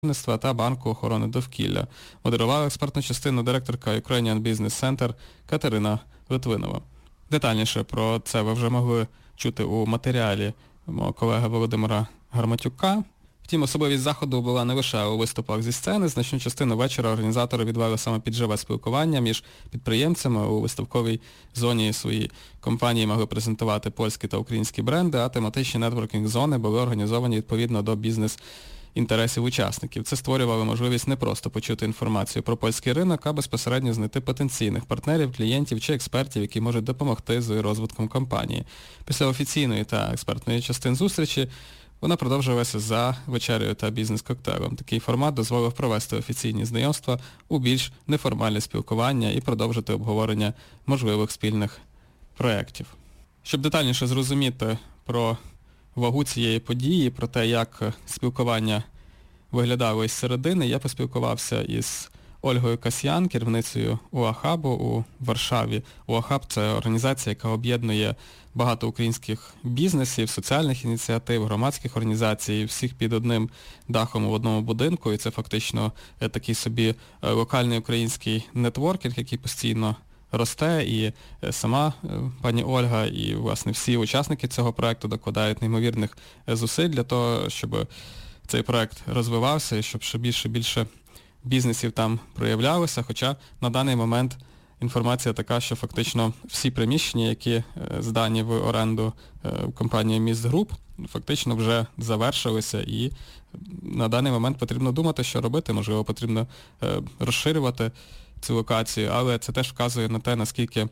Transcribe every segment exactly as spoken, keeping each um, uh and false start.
та Банку охорони довкілля. Модерувала експертну частину директорка Ukrainian Business Center Катерина Литвинова. Детальніше про це ви вже могли чути у матеріалі мого колеги Володимира Гарматюка. Втім, особливість заходу була не лише у виступах зі сцени. Значну частину вечора організатори відвели саме під живе спілкування між підприємцями. У виставковій зоні своїй компанії могли презентувати польські та українські бренди, а тематичні нетворкінг-зони були організовані відповідно до бізнес-інтересів учасників. Це створювало можливість не просто почути інформацію про польський ринок, а безпосередньо знайти потенційних партнерів, клієнтів чи експертів, які можуть допомогти з розвитком компанії. Після офіційної та експертної частин зустрічі вона продовжувалася за вечерею та бізнес-коктейлем. Такий формат дозволив провести офіційні знайомства у більш неформальне спілкування і продовжити обговорення можливих спільних проєктів. Щоб детальніше зрозуміти про вагу цієї події, про те, як спілкування виглядало із середини, я поспілкувався із Ольгою Касьян, керівницею УАХАБу у Варшаві. УАХАБ – це організація, яка об'єднує багато українських бізнесів, соціальних ініціатив, громадських організацій, всіх під одним дахом у одному будинку. І це фактично такий собі локальний український нетворкінг, який постійно росте, і сама пані Ольга, і, власне, всі учасники цього проєкту докладають неймовірних зусиль для того, щоб цей проєкт розвивався і щоб ще більше і більше бізнесів там проявлялося, хоча на даний момент інформація така, що фактично всі приміщення, які здані в оренду компанії Міст Груп, фактично вже завершилися, і на даний момент потрібно думати, що робити. Можливо, потрібно розширювати цю локацію, але це теж вказує на те, наскільки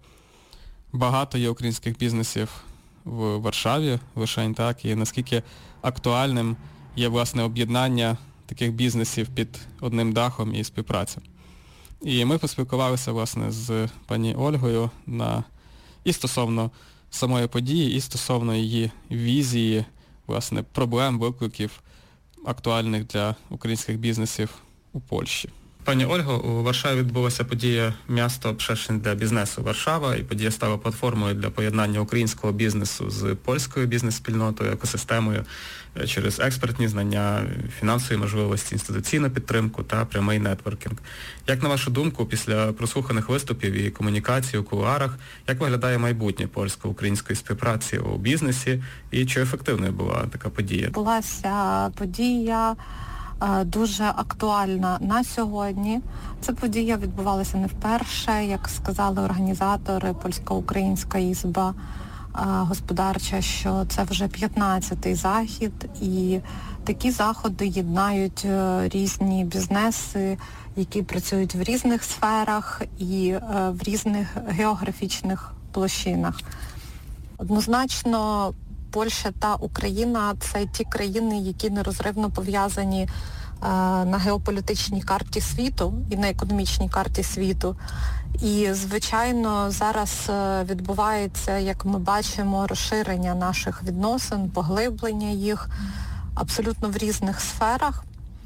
багато є українських бізнесів в Варшаві, лишень так, і наскільки актуальним є, власне, об'єднання таких бізнесів під одним дахом і співпраця. І ми поспілкувалися, власне, з пані Ольгою на і стосовно самої події, і стосовно її візії, власне, проблем, викликів, актуальних для українських бізнесів у Польщі. Пані Ольго, у Варшаві відбулася подія «Місто Przestrzeń для бізнесу Варшава», і подія стала платформою для поєднання українського бізнесу з польською бізнес-спільнотою, екосистемою через експертні знання, фінансові можливості, інституційну підтримку та прямий нетворкінг. Як, на вашу думку, після прослуханих виступів і комунікацій у кулуарах, як виглядає майбутнє польсько-української співпраці у бізнесі, і чи ефективною була така подія? Відбулася подія дуже актуальна на сьогодні. Ця подія відбувалася не вперше, як сказали організатори, Польсько-Українська ізба господарча, що це вже п'ятнадцятий захід, і такі заходи єднають різні бізнеси, які працюють в різних сферах і в різних географічних площинах. Однозначно, Польща та Україна – це ті країни, які нерозривно пов'язані е, на геополітичній карті світу і на економічній карті світу. І, звичайно, зараз відбувається, як ми бачимо, розширення наших відносин, поглиблення їх абсолютно в різних сферах.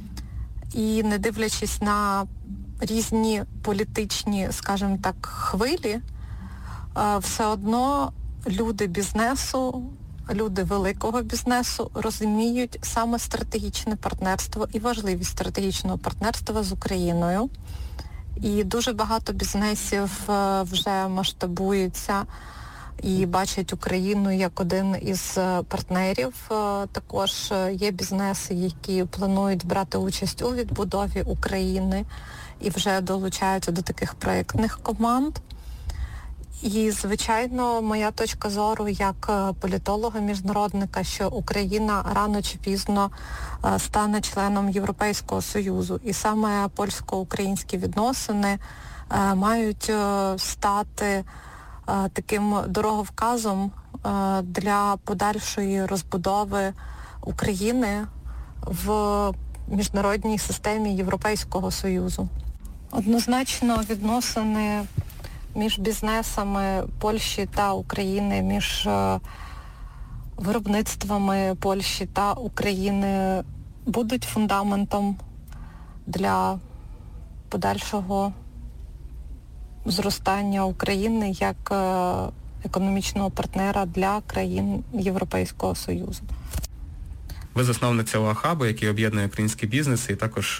І не дивлячись на різні політичні, скажімо так, хвилі, е, все одно люди бізнесу, люди великого бізнесу розуміють саме стратегічне партнерство і важливість стратегічного партнерства з Україною. І дуже багато бізнесів вже масштабуються і бачать Україну як один із партнерів. Також є бізнеси, які планують брати участь у відбудові України і вже долучаються до таких проєктних команд. І, звичайно, моя точка зору як політолога-міжнародника, що Україна рано чи пізно стане членом Європейського Союзу. І саме польсько-українські відносини мають стати таким дороговказом для подальшої розбудови України в міжнародній системі Європейського Союзу. Однозначно, відносини між бізнесами Польщі та України, між виробництвами Польщі та України будуть фундаментом для подальшого зростання України як економічного партнера для країн Європейського Союзу. Ви засновниця УАХАБу, який об'єднує український бізнес і також